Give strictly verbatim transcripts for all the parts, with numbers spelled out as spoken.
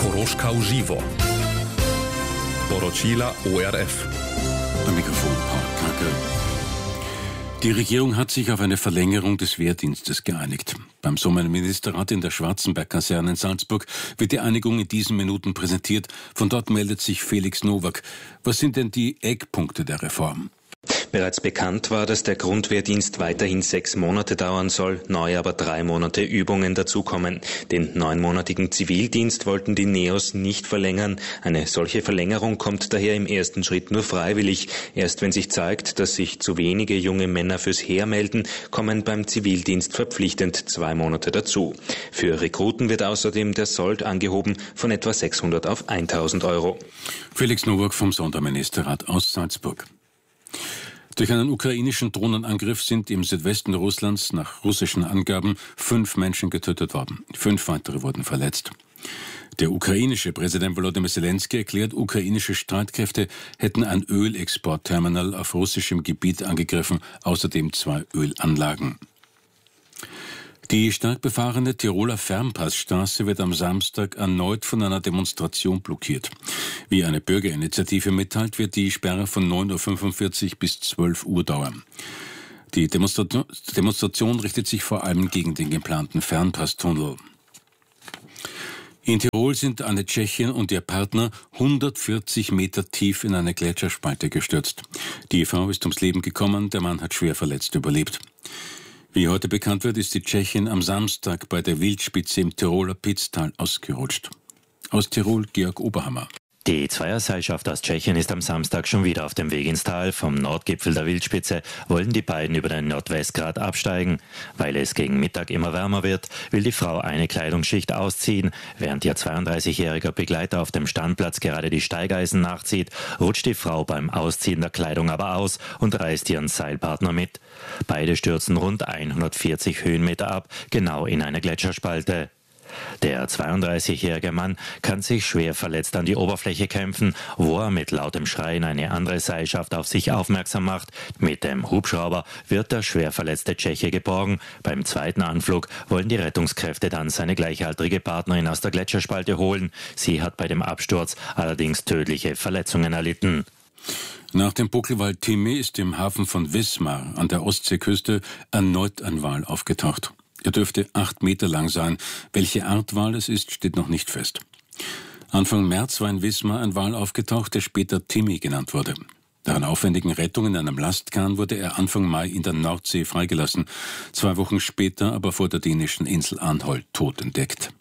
Koroška v živo. Poročila O R F. Am Mikrofon Paul Kacke. Die Regierung hat sich auf eine Verlängerung des Wehrdienstes geeinigt. Beim Sommerministerrat in der Schwarzenberg-Kaserne in Salzburg wird die Einigung in diesen Minuten präsentiert. Von dort meldet sich Felix Nowak. Was sind denn die Eckpunkte der Reform? Bereits bekannt war, dass der Grundwehrdienst weiterhin sechs Monate dauern soll, neu aber drei Monate Übungen dazukommen. Den neunmonatigen Zivildienst wollten die Neos nicht verlängern. Eine solche Verlängerung kommt daher im ersten Schritt nur freiwillig. Erst wenn sich zeigt, dass sich zu wenige junge Männer fürs Heer melden, kommen beim Zivildienst verpflichtend zwei Monate dazu. Für Rekruten wird außerdem der Sold angehoben von etwa sechshundert auf tausend Euro. Felix Nowak vom Sonderministerrat aus Salzburg. Durch einen ukrainischen Drohnenangriff sind im Südwesten Russlands nach russischen Angaben fünf Menschen getötet worden. Fünf weitere wurden verletzt. Der ukrainische Präsident Volodymyr Zelensky erklärt, ukrainische Streitkräfte hätten ein Ölexportterminal auf russischem Gebiet angegriffen, außerdem zwei Ölanlagen. Die stark befahrene Tiroler Fernpassstraße wird am Samstag erneut von einer Demonstration blockiert. Wie eine Bürgerinitiative mitteilt, wird die Sperre von neun Uhr fünfundvierzig bis zwölf Uhr dauern. Die Demonstra- Demonstration richtet sich vor allem gegen den geplanten Fernpasstunnel. In Tirol sind eine Tschechin und ihr Partner hundertvierzig Meter tief in eine Gletscherspalte gestürzt. Die Frau ist ums Leben gekommen, der Mann hat schwer verletzt überlebt. Wie heute bekannt wird, ist die Tschechin am Samstag bei der Wildspitze im Tiroler Pitztal ausgerutscht. Aus Tirol Georg Oberhammer. Die Zweierseilschaft aus Tschechien ist am Samstag schon wieder auf dem Weg ins Tal. Vom Nordgipfel der Wildspitze wollen die beiden über den Nordwestgrat absteigen. Weil es gegen Mittag immer wärmer wird, will die Frau eine Kleidungsschicht ausziehen. Während ihr zweiunddreißigjähriger Begleiter auf dem Standplatz gerade die Steigeisen nachzieht, rutscht die Frau beim Ausziehen der Kleidung aber aus und reißt ihren Seilpartner mit. Beide stürzen rund hundertvierzig Höhenmeter ab, genau in eine Gletscherspalte. Der zweiunddreißigjährige Mann kann sich schwer verletzt an die Oberfläche kämpfen, wo er mit lautem Schreien eine andere Seilschaft auf sich aufmerksam macht. Mit dem Hubschrauber wird der schwer verletzte Tscheche geborgen. Beim zweiten Anflug wollen die Rettungskräfte dann seine gleichaltrige Partnerin aus der Gletscherspalte holen. Sie hat bei dem Absturz allerdings tödliche Verletzungen erlitten. Nach dem Buckelwal Timmy ist im Hafen von Wismar an der Ostseeküste erneut ein Wal aufgetaucht. Er dürfte acht Meter lang sein. Welche Art Wal es ist, steht noch nicht fest. Anfang März war in Wismar ein Wal aufgetaucht, der später Timmy genannt wurde. Nach einer aufwendigen Rettung in einem Lastkahn wurde er Anfang Mai in der Nordsee freigelassen. Zwei Wochen später aber vor der dänischen Insel Anholt tot entdeckt.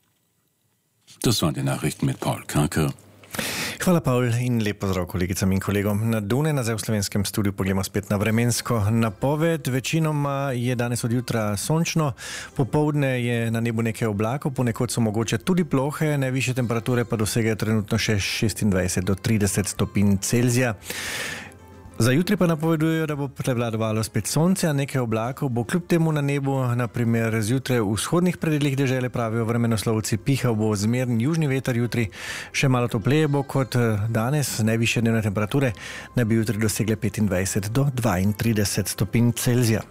Das waren die Nachrichten mit Paul Karker. Hvala, Paul, in lep pozdrav kolegicam in kolegom. Na Dune, na v slovenskem studiu pogledamo spet na vremensko napoved. Večinoma je danes od jutra sončno, popoldne je na nebu nekaj oblakov, ponekod so mogoče tudi plohe, najvišje temperature pa dosegajo trenutno še šestindvajset do trideset stopinj Celzija. Za jutri pa napovedujejo, da bo prevladovalo spet sonce, a nekaj oblakov bo kljub temu na nebu, naprimer zjutraj v vzhodnih predelih dežele, pravijo vremenoslovci, pihal bo zmeren južni veter jutri, še malo topleje bo kot danes, najvišje dnevne temperature naj bi jutri dosegle petindvajset do dvaintrideset stopinj Celzija.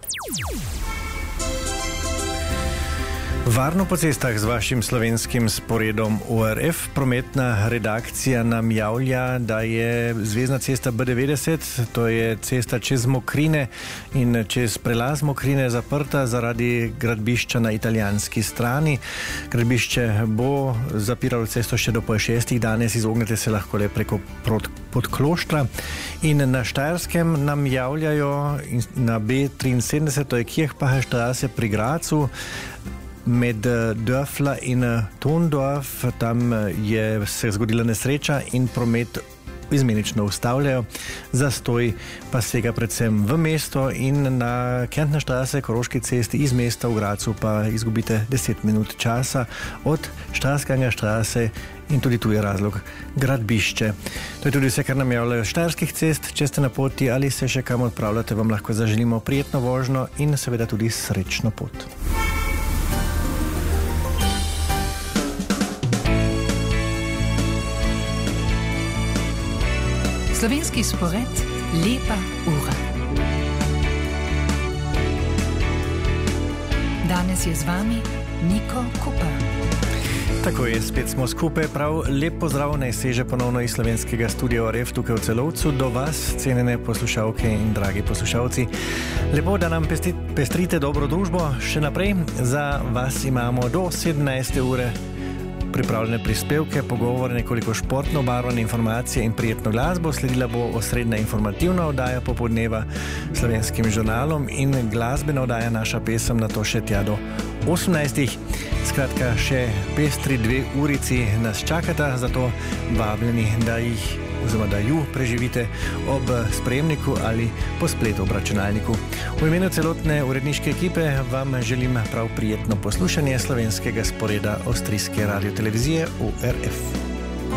Varno po cestah z vašim slovenskim sporedom O R F. Prometna redakcija nam javlja, da je zvezna cesta B devetdeset, to je cesta čez Mokrine in čez prelaz Mokrine, zaprta zaradi gradbišča na italijanski strani. Gradbišče bo zapiralo cesto še do pol šestih danes, izognete se lahko le preko Podkloštra. In na Štajerskem nam javljajo na B triinsedemdeset, to je Kirchbacher Straße pri Gracu, med Dörfla in Tondorf, tam je se zgodila nesreča in promet izmenično ustavljajo. Zastoj pa sega predvsem v mesto in na Kärntner Straße, Koroški cesti iz mesta v Gracu pa izgubite deset minut časa od Straßganger Straße in tudi tu je razlog gradbišče. To je tudi vse, kar nam javljajo štajerskih cest. Če ste na poti ali se še kam odpravljate, vam lahko zaželimo prijetno vožnjo in seveda tudi srečno pot. Slovenski spored, lepa ura. Danes je z vami Niko Kupa. Tako je, spet smo skupaj, prav lep pozdrav, naj seže ponovno iz slovenskega studia O R F tukaj v Celovcu do vas, cenjene poslušalke in dragi poslušalci. Lepo, da nam pesti, pestrite dobro družbo. Še naprej za vas imamo do sedemnajste ure pripravljene prispevke, pogovore, nekoliko športno obarvane informacije in prijetno glasbo. Sledila bo osrednja informativna oddaja popodneva Slovenskim žurnalom in glasbena oddaja Naša pesem, na to še tja do osemnajstih. Skratka, še pestri dve urici nas čakata, zato vabljeni, da jih oziroma da ju preživite ob sprejemniku ali po spletu ob računalniku. V imenu celotne uredniške ekipe vam želim prav prijetno poslušanje slovenskega sporeda avstrijske radiotelevizije O R F.